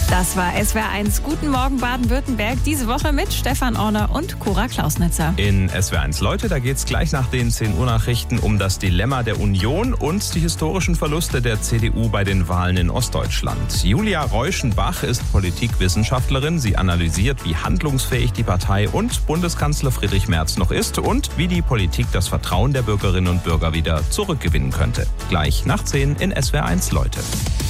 Das war SWR1 Guten Morgen Baden-Württemberg. Diese Woche mit Stefan Orner und Cora Klausnitzer. In SWR1 Leute, da geht's gleich nach den 10 Uhr Nachrichten um das Dilemma der Union und die historischen Verluste der CDU bei den Wahlen in Ostdeutschland. Julia Reuschenbach ist Politikwissenschaftlerin. Sie analysiert, wie handlungsfähig die Partei und Bundeskanzler Friedrich Merz noch ist und wie die Politik das Vertrauen der Bürgerinnen und Bürger wieder zurückgewinnen könnte. Gleich nach 10 in SWR1 Leute.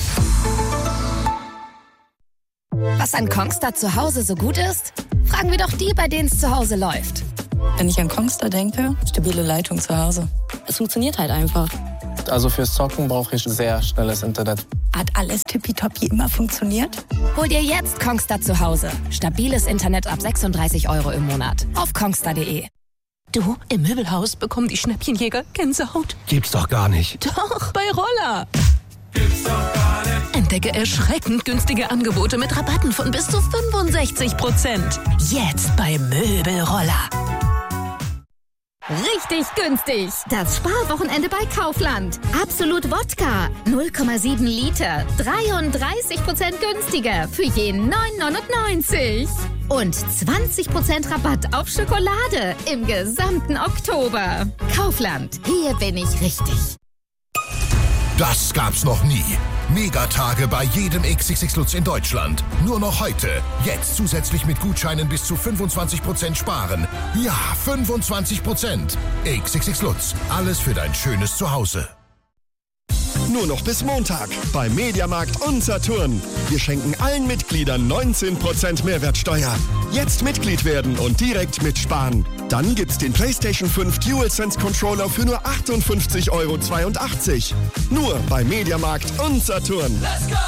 Was an Kongstar zu Hause so gut ist? Fragen wir doch die, bei denen es zu Hause läuft. Wenn ich an Kongstar denke, stabile Leitung zu Hause. Es funktioniert halt einfach. Also fürs Zocken brauche ich sehr schnelles Internet. Hat alles tippitoppi immer funktioniert? Hol dir jetzt Kongstar zu Hause. Stabiles Internet ab 36 € im Monat. Auf kongstar.de. Du, im Möbelhaus bekommen die Schnäppchenjäger Gänsehaut. Gibt's doch gar nicht. Doch, bei Roller. Gibt's doch gar nicht. Entdecke erschreckend günstige Angebote mit Rabatten von bis zu 65%. Jetzt bei Möbelroller. Richtig günstig. Das Sparwochenende bei Kaufland. Absolut Wodka. 0,7 Liter. 33% günstiger. Für je 9,99 €. Und 20% Rabatt auf Schokolade im gesamten Oktober. Kaufland. Hier bin ich richtig. Das gab's noch nie. Megatage bei jedem XXX Lutz in Deutschland. Nur noch heute. Jetzt zusätzlich mit Gutscheinen bis zu 25% sparen. Ja, 25%. XXX Lutz. Alles für dein schönes Zuhause. Nur noch bis Montag bei Mediamarkt und Saturn. Wir schenken allen Mitgliedern 19% Mehrwertsteuer. Jetzt Mitglied werden und direkt mitsparen. Dann gibt's den PlayStation 5 DualSense Controller für nur 58,82 €. Nur bei Mediamarkt und Saturn. Let's go!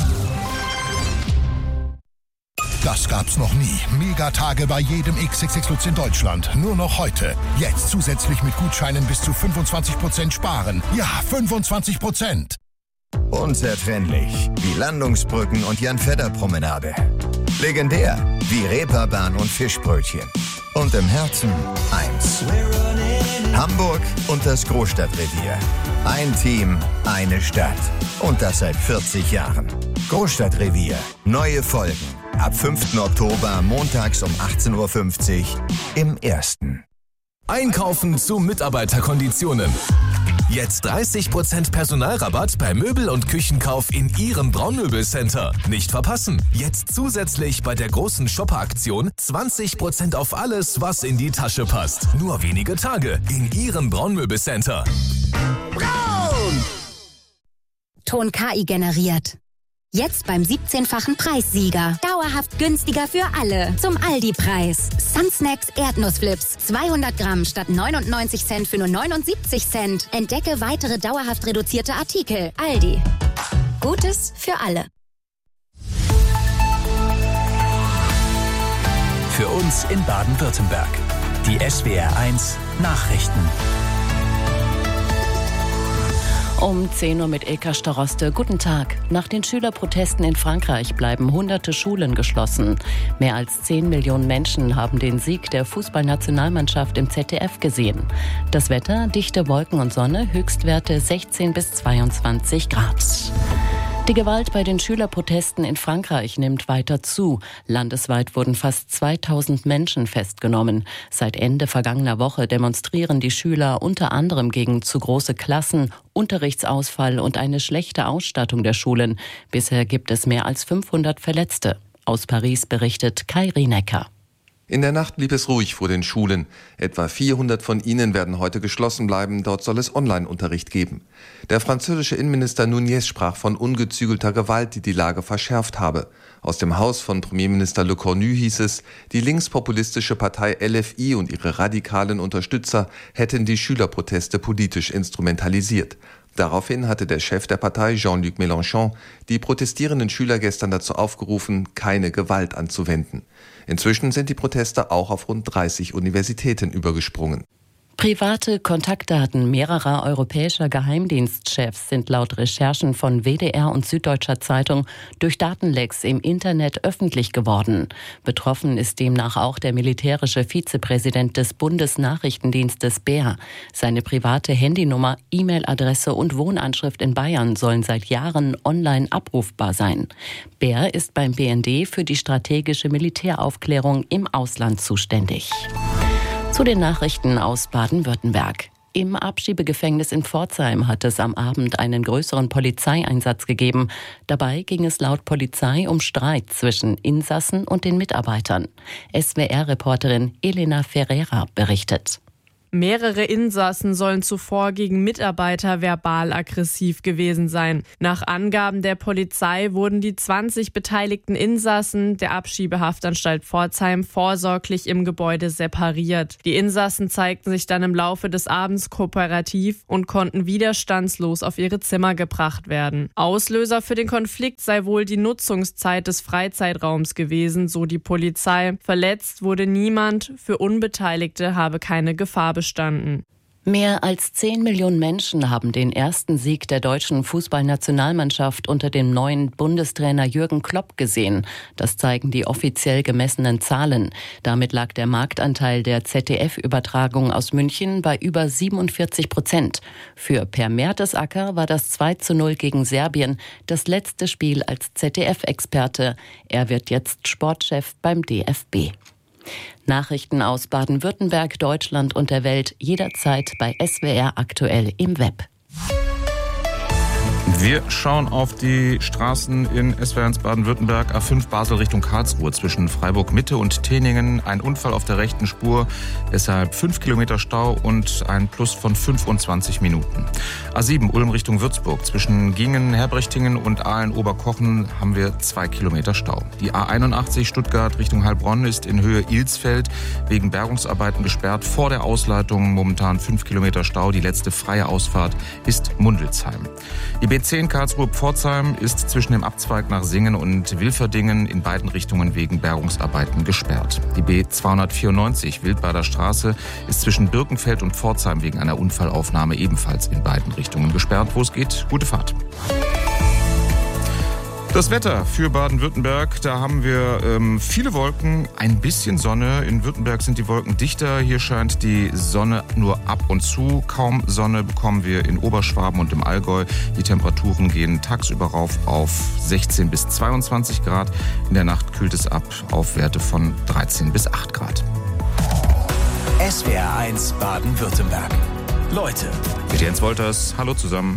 Das gab's noch nie. Megatage bei jedem XXX Lutz in Deutschland. Nur noch heute. Jetzt zusätzlich mit Gutscheinen bis zu 25% sparen. Ja, 25%. Unzertrennlich wie Landungsbrücken und Jan-Fedder-Promenade. Legendär wie Reeperbahn und Fischbrötchen. Und im Herzen eins. Hamburg und das Großstadtrevier. Ein Team, eine Stadt. Und das seit 40 Jahren. Großstadtrevier. Neue Folgen. Ab 5. Oktober montags um 18:50 Uhr im Ersten. Einkaufen zu Mitarbeiterkonditionen. Jetzt 30% Personalrabatt bei Möbel- und Küchenkauf in Ihrem Braunmöbelcenter. Nicht verpassen. Jetzt zusätzlich bei der großen Shopper-Aktion 20% auf alles, was in die Tasche passt. Nur wenige Tage in Ihrem Braunmöbelcenter. Braun! Ton KI generiert. Jetzt beim 17-fachen Preissieger. Dauerhaft günstiger für alle. Zum Aldi-Preis. Sunsnacks Erdnussflips. 200 Gramm statt 99 Cent für nur 79 Cent. Entdecke weitere dauerhaft reduzierte Artikel. Aldi. Gutes für alle. Für uns in Baden-Württemberg. Die SWR1 Nachrichten. Um 10 Uhr mit Ilka Staroste. Guten Tag. Nach den Schülerprotesten in Frankreich bleiben hunderte Schulen geschlossen. Mehr als 10 Millionen Menschen haben den Sieg der Fußballnationalmannschaft im ZDF gesehen. Das Wetter, dichte Wolken und Sonne, Höchstwerte 16 bis 22 Grad. Die Gewalt bei den Schülerprotesten in Frankreich nimmt weiter zu. Landesweit wurden fast 2000 Menschen festgenommen. Seit Ende vergangener Woche demonstrieren die Schüler unter anderem gegen zu große Klassen, Unterrichtsausfall und eine schlechte Ausstattung der Schulen. Bisher gibt es mehr als 500 Verletzte. Aus Paris berichtet Kai Rienecker. In der Nacht blieb es ruhig vor den Schulen. Etwa 400 von ihnen werden heute geschlossen bleiben. Dort soll es Online-Unterricht geben. Der französische Innenminister Nunez sprach von ungezügelter Gewalt, die die Lage verschärft habe. Aus dem Haus von Premierminister Le Cornu hieß es, die linkspopulistische Partei LFI und ihre radikalen Unterstützer hätten die Schülerproteste politisch instrumentalisiert. Daraufhin hatte der Chef der Partei, Jean-Luc Mélenchon, die protestierenden Schüler gestern dazu aufgerufen, keine Gewalt anzuwenden. Inzwischen sind die Proteste auch auf rund 30 Universitäten übergesprungen. Private Kontaktdaten mehrerer europäischer Geheimdienstchefs sind laut Recherchen von WDR und Süddeutscher Zeitung durch Datenlecks im Internet öffentlich geworden. Betroffen ist demnach auch der militärische Vizepräsident des Bundesnachrichtendienstes BER. Seine private Handynummer, E-Mail-Adresse und Wohnanschrift in Bayern sollen seit Jahren online abrufbar sein. BER ist beim BND für die strategische Militäraufklärung im Ausland zuständig. Zu den Nachrichten aus Baden-Württemberg. Im Abschiebegefängnis in Pforzheim hat es am Abend einen größeren Polizeieinsatz gegeben. Dabei ging es laut Polizei um Streit zwischen Insassen und den Mitarbeitern. SWR-Reporterin Elena Ferreira berichtet. Mehrere Insassen sollen zuvor gegen Mitarbeiter verbal aggressiv gewesen sein. Nach Angaben der Polizei wurden die 20 beteiligten Insassen der Abschiebehaftanstalt Pforzheim vorsorglich im Gebäude separiert. Die Insassen zeigten sich dann im Laufe des Abends kooperativ und konnten widerstandslos auf ihre Zimmer gebracht werden. Auslöser für den Konflikt sei wohl die Nutzungszeit des Freizeitraums gewesen, so die Polizei. Verletzt wurde niemand, für Unbeteiligte habe keine Gefahr bestanden. Mehr als 10 Millionen Menschen haben den ersten Sieg der deutschen Fußballnationalmannschaft unter dem neuen Bundestrainer Jürgen Klopp gesehen. Das zeigen die offiziell gemessenen Zahlen. Damit lag der Marktanteil der ZDF-Übertragung aus München bei über 47%. Für Per Mertesacker war das 2:0 gegen Serbien das letzte Spiel als ZDF-Experte. Er wird jetzt Sportchef beim DFB. Nachrichten aus Baden-Württemberg, Deutschland und der Welt jederzeit bei SWR aktuell im Web. Wir schauen auf die Straßen in SWR1 Baden-Württemberg, A5 Basel Richtung Karlsruhe zwischen Freiburg-Mitte und Teningen. Ein Unfall auf der rechten Spur, deshalb 5 Kilometer Stau und ein Plus von 25 Minuten. A7 Ulm Richtung Würzburg zwischen Gingen, Herbrechtingen und Aalen-Oberkochen haben wir 2 Kilometer Stau. Die A81 Stuttgart Richtung Heilbronn ist in Höhe Ilsfeld wegen Bergungsarbeiten gesperrt. Vor der Ausleitung momentan 5 Kilometer Stau. Die letzte freie Ausfahrt ist Mundelsheim. Die B10 Karlsruhe-Pforzheim ist zwischen dem Abzweig nach Singen und Wilferdingen in beiden Richtungen wegen Bergungsarbeiten gesperrt. Die B294 Wildbader Straße ist zwischen Birkenfeld und Pforzheim wegen einer Unfallaufnahme ebenfalls in beiden Richtungen gesperrt. Wo es geht, gute Fahrt. Das Wetter für Baden-Württemberg, da haben wir viele Wolken, ein bisschen Sonne. In Württemberg sind die Wolken dichter. Hier scheint die Sonne nur ab und zu. Kaum Sonne bekommen wir in Oberschwaben und im Allgäu. Die Temperaturen gehen tagsüber rauf auf 16 bis 22 Grad. In der Nacht kühlt es ab auf Werte von 13 bis 8 Grad. SWR1 Baden-Württemberg. Leute. Mit Jens Wolters. Hallo zusammen.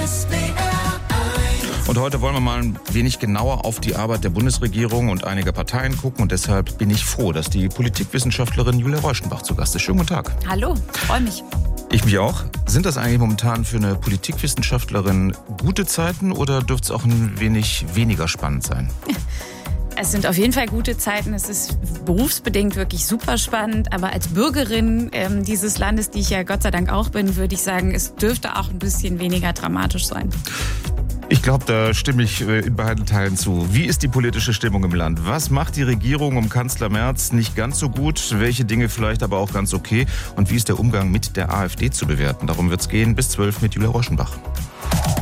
Und heute wollen wir mal ein wenig genauer auf die Arbeit der Bundesregierung und einiger Parteien gucken. Und deshalb bin ich froh, dass die Politikwissenschaftlerin Julia Reuschenbach zu Gast ist. Schönen guten Tag. Hallo, freue mich. Ich mich auch. Sind das eigentlich momentan für eine Politikwissenschaftlerin gute Zeiten oder dürfte es auch ein wenig weniger spannend sein? Es sind auf jeden Fall gute Zeiten. Es ist berufsbedingt wirklich super spannend. Aber als Bürgerin dieses Landes, die ich ja Gott sei Dank auch bin, würde ich sagen, es dürfte auch ein bisschen weniger dramatisch sein. Ich glaube, da stimme ich in beiden Teilen zu. Wie ist die politische Stimmung im Land? Was macht die Regierung um Kanzler Merz nicht ganz so gut? Welche Dinge vielleicht aber auch ganz okay? Und wie ist der Umgang mit der AfD zu bewerten? Darum wird es gehen bis 12 mit Julia Reuschenbach.